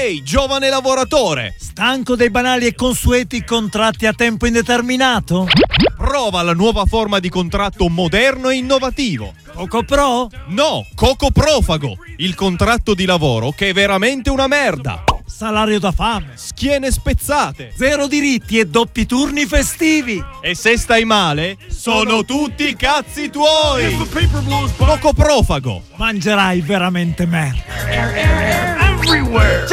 Ehi, giovane lavoratore! Stanco dei banali e consueti contratti a tempo indeterminato? Prova la nuova forma di contratto moderno e innovativo. Coco Pro? No, Coco Profago, il contratto di lavoro che è veramente una merda. Salario da fame, Schiene spezzate. zero diritti e doppi turni festivi. E se stai male, sono tutti cazzi tuoi. Coco Profago. Mangerai veramente merda. Everywhere.